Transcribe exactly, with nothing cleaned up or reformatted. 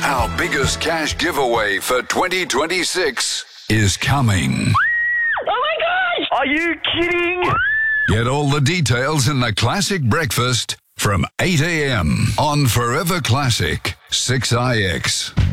Our biggest cash giveaway for twenty twenty-six is coming. Oh my gosh! Are you kidding? Get all the details in the Classic Breakfast from eight a.m. on Forever Classic six I X.